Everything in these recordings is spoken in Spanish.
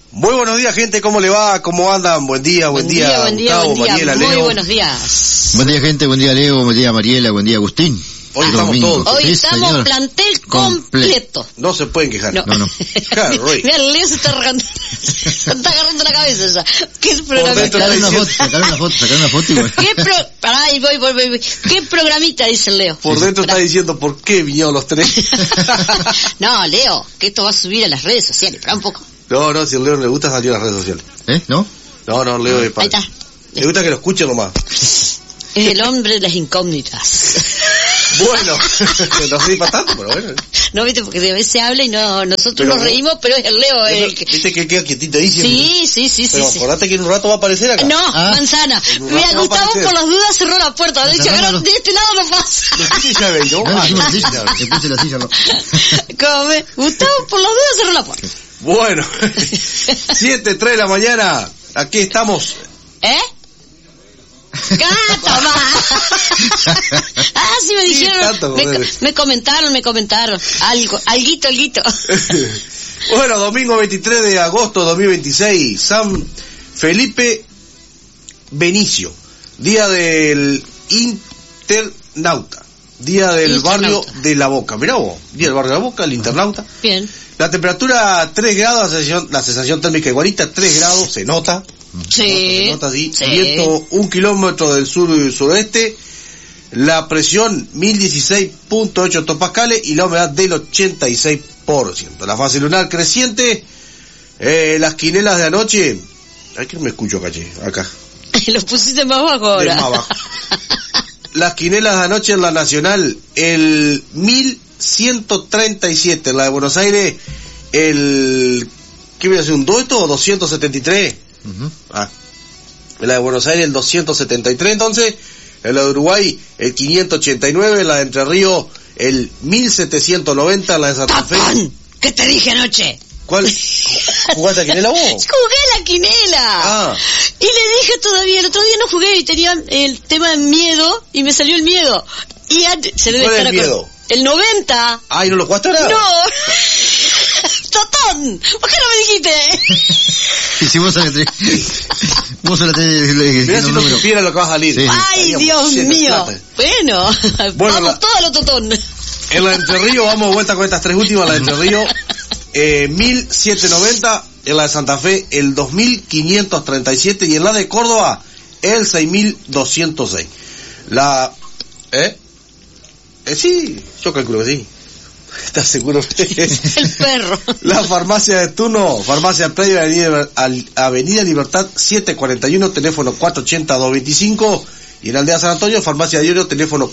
Muy buenos días, gente, ¿cómo le va? ¿Cómo andan? Buen día, Gustavo, Mariela, muy Leo. buenos días. Buen día, gente, buen día, Leo, buen día, Mariela, buen día, Agustín. Hoy estamos todos. Hoy Sí, estamos señor. plantel completo. No se pueden quejar. No. Claro, Roy. Mira, Leo se está agarrando la cabeza ya. ¿Qué Por dentro programita? Sacaron una foto igual. Pará, ahí voy. ¿Qué programita dice el Leo? Por dentro está diciendo por qué vinieron los tres. No, Leo, que esto va a subir a las redes sociales. Pará un poco. No, si a Leo le gusta salir a las redes sociales. ¿No? No, Leo es Ahí está. Le gusta que lo escuchen nomás. Es el hombre de las incógnitas. Bueno, no sé para tanto, pero bueno. No, viste, porque a veces habla y nosotros nos reímos, pero es el Leo el que... Viste que queda quietito ahí siempre. Sí. Pero acordate que en un rato va a aparecer acá. No, manzana. Mira, Gustavo por las dudas cerró la puerta. De hecho, de este lado no pasa. Le puse llave, ¿no? Le puse la silla, no. Gustavo por las dudas cerró la puerta. Bueno, 7:03 de la mañana, aquí estamos. ¡Gato, más! Sí me dijeron, me comentaron, alguito. Bueno, domingo 23 de agosto de 2026, San Felipe Benicio, día del internauta, día del barrio de La Boca. Mirá vos, día del barrio de La Boca, el internauta. Bien. La temperatura 3 grados, la sensación térmica igualita, 3 grados, se nota. Sí. Se nota así. Viento 1 kilómetro del sur y suroeste. La presión 1016.8 hectopascales y la humedad del 86%. La fase lunar creciente. Las quinelas de anoche. Ay, que no me escucho, caché. Acá. Lo pusiste más bajo ahora. Más bajo. Las quinelas de anoche en la nacional, el 1137. En la de Buenos Aires, el... ¿Qué voy a hacer? ¿Un dueto o 273? En la de Buenos Aires el 273, entonces en la de Uruguay el 589, en la de Entre Ríos el 1790, en la de Santa Fe. ¿Qué te dije anoche? ¿Cuál? ¿Jugaste a quinela vos? Jugué la quinela. Y le dije todavía, el otro día no jugué y tenía el tema de miedo y me salió el miedo. Y antes, se debe ¿Cuál es estar el miedo? El 90. ¿Y no lo jugaste ahora? No. Totón, ¿por qué no me dijiste? Y si vos sabés, mirá si no supiera lo que va a salir. Sí. Ay, Dios mío. Bueno, vamos todo a lo Totón. En la de Entre Ríos, vamos de vuelta con estas tres últimas. La de Entre Ríos, 1790. En la de Santa Fe, el 2537. Y en la de Córdoba, el 6206. Sí, yo calculo que sí. ¿Estás seguro? El perro. La farmacia de turno, farmacia Playa, Avenida Libertad 741, teléfono 480-225. Y en Aldea San Antonio, farmacia de oro, teléfono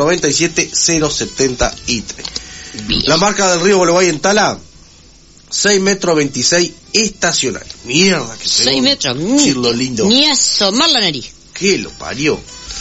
497-073. Bien. La marca del Río Bologuay en Tala, 6 metros 26, estacionario. Mierda, que 6 metros, lo lindo. Ni asomar la nariz. ¿Qué lo parió?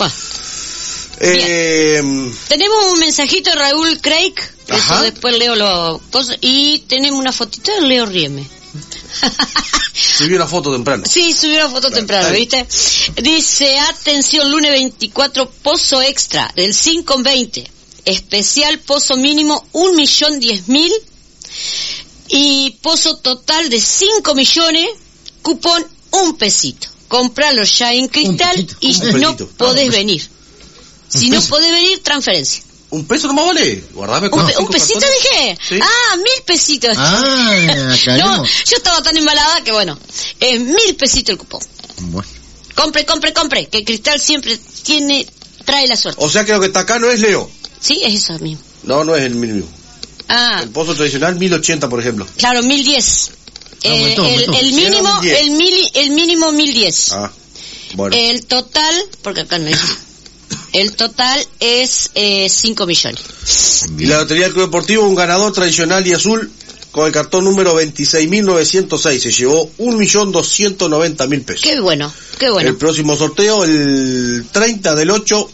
Tenemos un mensajito de Raúl Craig, eso después leo los cosas, y tenemos una fotito de Leo Rieme. Subió una foto temprano. Sí, subió una foto temprano, ¿viste? Dice, atención, lunes 24, pozo extra, del 5,20, especial pozo mínimo 1.010.000 y pozo total de 5 millones, cupón 1 pesito. Compralo ya en Cristal y no podés venir. Si no podés venir, transferencia. ¿1 peso nomás vale? Guardame con ¿Un pesito dije? ¿Sí? 1.000 pesitos. No, yo estaba tan embalada que bueno, es 1.000 pesitos el cupón. Bueno. Compre, que Cristal siempre trae la suerte. O sea que lo que está acá no es Leo. Sí, es eso mismo. No es el mismo. El pozo tradicional 1080, por ejemplo. Claro, 1010. El mínimo 1010. Bueno. El total, porque acá no hay. El total es 5 millones. Y la Lotería del Club Deportivo, un ganador tradicional y azul con el cartón número 26.906. Se llevó 1.290.000 pesos. Qué bueno. El próximo sorteo, el 30 del 8,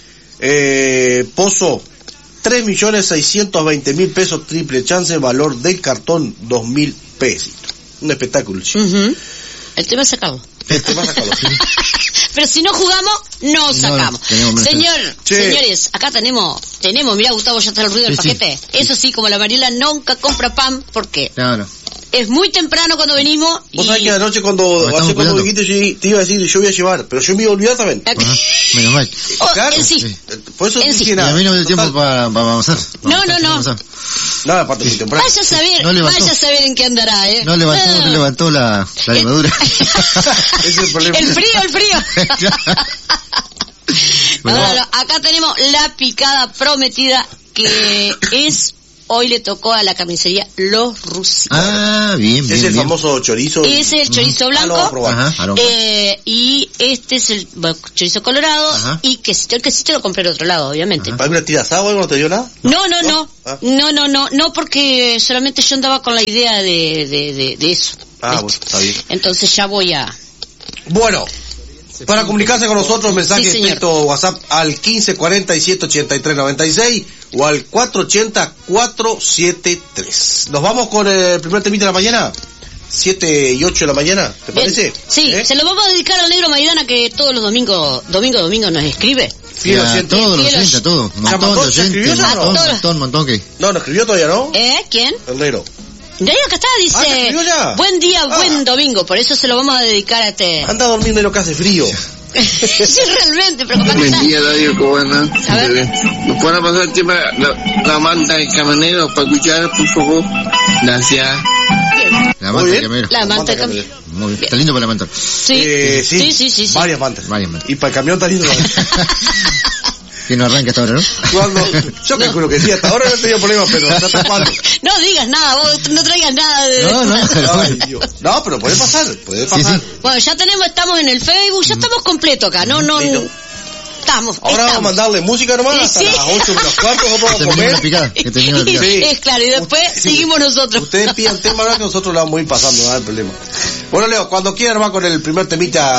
Pozo, 3.620.000 pesos, triple chance, valor del cartón 2.000 pesos. Un espectáculo. El tema es sacarlo. Pero si no jugamos, no sacamos. Señores, acá tenemos, mirá Gustavo, ya está el ruido del paquete. Eso sí, como la Mariela nunca compra pan, ¿por qué? No. Es muy temprano cuando venimos. Vos sabés que anoche cuando dijiste, yo te iba a decir, yo voy a llevar, pero yo me iba a olvidar también. Menos mal. Claro, sí. Por eso sí. Y a mí no me dio tiempo para avanzar. No. Nada, aparte muy temprano. Vaya a saber en qué andará, No levantó la levadura. Ese es el problema. El frío. Bueno, acá tenemos la picada prometida, que es... Hoy le tocó a la carnicería Los Rusitos. Ah, bien. Es el famoso chorizo. Ese es el chorizo blanco. Y este es el chorizo colorado. Ajá. Y el quesito lo compré del otro lado, obviamente. ¿Alguna tira asado o algo no te dio nada? No, porque solamente yo andaba con la idea de eso. Bueno, está bien. Entonces ya voy a... Bueno, para comunicarse con nosotros, mensaje texto o WhatsApp al 1547-8396 o al 480-473. Nos vamos con el primer temita de la mañana, 7 y 8 de la mañana, ¿te parece? Sí, se lo vamos a dedicar al Negro Maidana, que todos los domingos nos escribe. Todos los oyentes, todo. Un montón de oyentes, un montón que... No escribió todavía, ¿no? ¿Quién? El Negro. Negro que está, dice, buen día, buen domingo, por eso se lo vamos a dedicar a este... Anda a dormir de lo que hace frío. Sí, realmente, pero capaz que buen día, Darío, ¿cómo andan? ¿Nos pueden pasar el tema la manta del camionero para escuchar, por favor? Gracias. La manta del camionero. La manta del camionero. Muy bien. Está lindo para la manta. Sí. Varias mantas. Y para el camión está lindo. Que no arranca hasta ahora, ¿no? Yo calculo que sí, hasta ahora no he tenido problemas, pero ¿hasta cuándo? No digas nada, vos no traigas nada de... Ay, Dios. No, pero puede pasar. Sí. Bueno, ya estamos en el Facebook, ya estamos completos acá, no. Estamos. Ahora vamos a mandarle música nomás hasta las 8 menos cuarto, nosotros vamos a comer. Es claro, y después seguimos nosotros. Ustedes pidan tema, que nosotros lo vamos a ir pasando, no hay problema. Bueno, Leo, cuando quieran nomás con el primer temita